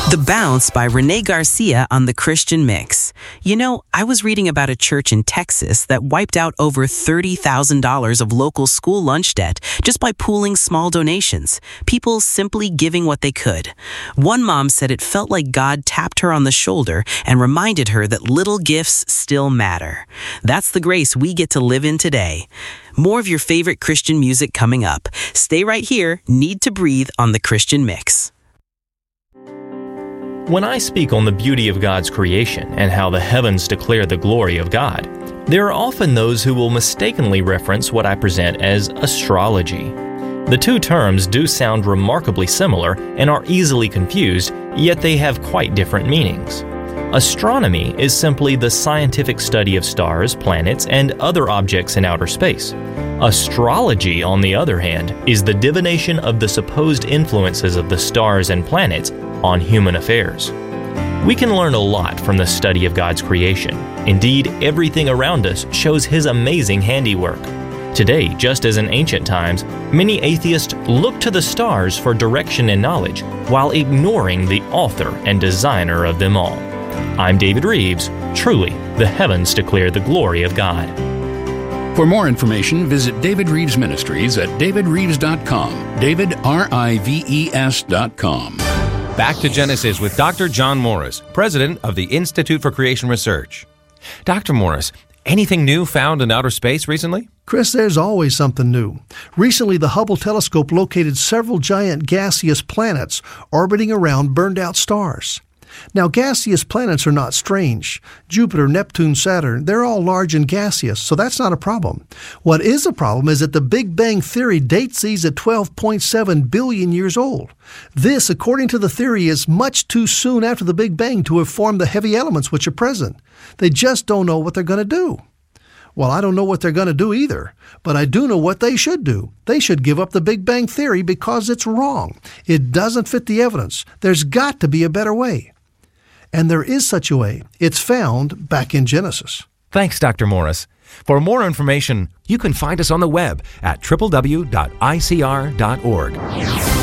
The Bounce by Renee Garcia on The Christian Mix. You know, I was reading about a church in Texas that wiped out over $30,000 of local school lunch debt just by pooling small donations, people simply giving what they could. One mom said it felt like God tapped her on the shoulder and reminded her that little gifts still matter. That's the grace we get to live in today. More of your favorite Christian music coming up. Stay right here, Need to Breathe on The Christian Mix. When I speak on the beauty of God's creation and how the heavens declare the glory of God, there are often those who will mistakenly reference what I present as astrology. The two terms do sound remarkably similar and are easily confused, yet they have quite different meanings. Astronomy is simply the scientific study of stars, planets, and other objects in outer space. Astrology, on the other hand, is the divination of the supposed influences of the stars and planets on human affairs. We can learn a lot from the study of God's creation. Indeed, everything around us shows His amazing handiwork. Today, just as in ancient times, many atheists look to the stars for direction and knowledge while ignoring the author and designer of them all. I'm David Reeves. Truly, the heavens declare the glory of God. For more information, visit David Reeves Ministries at davidreeves.com. DavidRives.com. Back to Genesis with Dr. John Morris, president of the Institute for Creation Research. Dr. Morris, anything new found in outer space recently? Chris, there's always something new. Recently, the Hubble telescope located several giant gaseous planets orbiting around burned-out stars. Now, gaseous planets are not strange. Jupiter, Neptune, Saturn, they're all large and gaseous, so that's not a problem. What is a problem is that the Big Bang Theory dates these at 12.7 billion years old. This, according to the theory, is much too soon after the Big Bang to have formed the heavy elements which are present. They just don't know what they're going to do. Well, I don't know what they're going to do either, but I do know what they should do. They should give up the Big Bang Theory because it's wrong. It doesn't fit the evidence. There's got to be a better way. And there is such a way. It's found back in Genesis. Thanks, Dr. Morris. For more information, you can find us on the web at www.icr.org.